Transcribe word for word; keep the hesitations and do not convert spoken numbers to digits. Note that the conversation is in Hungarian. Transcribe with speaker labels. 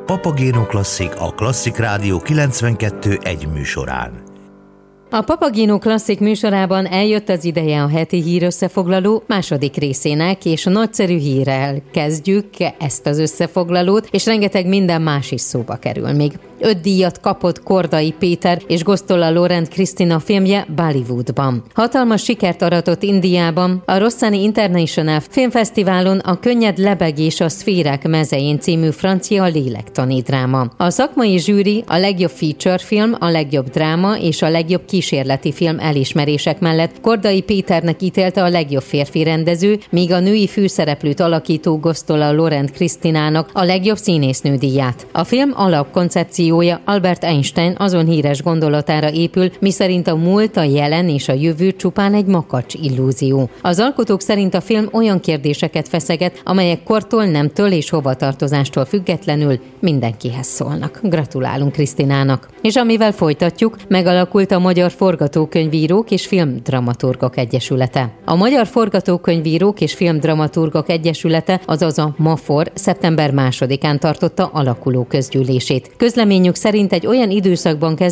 Speaker 1: Papagéno Klasszik a Klasszik Rádió kilencvenkettő egy műsorán.
Speaker 2: A Papagéno Klasszik műsorában eljött az ideje a heti hírösszefoglaló második részének, és nagyszerű hírrel kezdjük ezt az összefoglalót, és rengeteg minden más is szóba kerül még. Öt díjat kapott Kordai Péter és Gosztola Lorent Krisztina filmje Bollywoodban. Hatalmas sikert aratott Indiában, a Rossani International Filmfesztiválon a Könnyed lebegés a szférák mezején című francia lélektani dráma. A szakmai zsűri a legjobb feature film, a legjobb dráma és a legjobb kísérleti film elismerések mellett Kordai Péternek ítélte a legjobb férfi rendező, míg a női főszereplőt alakító Gosztola Lorent Krisztinának a legjobb színésznő díját. A film alapkoncepció Albert Einstein azon híres gondolatára épül, miszerint a múlt, a jelen és a jövő csupán egy makacs illúzió. Az alkotók szerint a film olyan kérdéseket feszeget, amelyek kortól, nemtől és hovatartozástól függetlenül mindenkihez szólnak. Gratulálunk Krisztinának. És amivel folytatjuk, megalakult a Magyar Forgatókönyvírók és Filmdramaturgok Egyesülete. A Magyar Forgatókönyvírók és Filmdramaturgok Egyesülete, azaz a MAFOR szeptember másodikán tartotta alakuló közgyűlését. Közlemény szerint egy olyan időszakban kezd